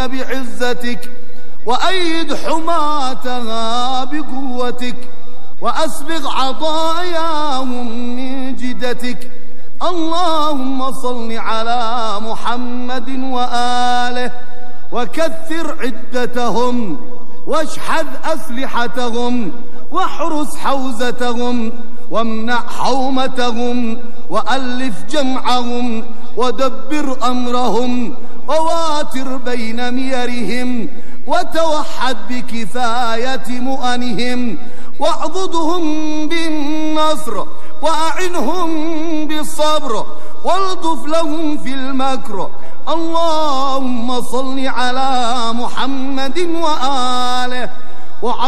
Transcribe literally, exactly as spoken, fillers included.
الدين بعزتك، وأيد حماتها بقوتك، وأسبغ عطاياهم من جدتك. اللهم صل على محمد وآله، وكثر عدتهم، واشحذ أسلحتهم، واحرس حوزتهم، وامنع حومتهم، وألف جمعهم، ودبر أمرهم، وواتر بين ميرهم، وتوحد بكفاية مؤنهم، واعضدهم بالنصر، وأعنهم بالصبر، والطف لهم في المكر. اللهم صل على محمد وآله.